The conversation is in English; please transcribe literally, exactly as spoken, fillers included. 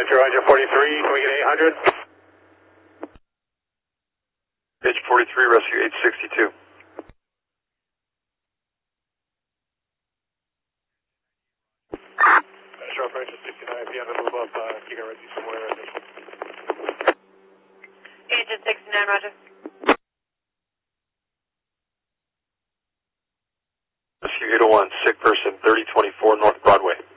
Nitro Engine forty-three, can we get eight hundred? Engine forty-three, rescue eight sixty-two. Sharp Engine sixty-nine, if you have to move up, uh, you can rescue somewhere. Engine sixty-nine, roger. Rescue eight oh one, sick person, thirty twenty-four North Broadway.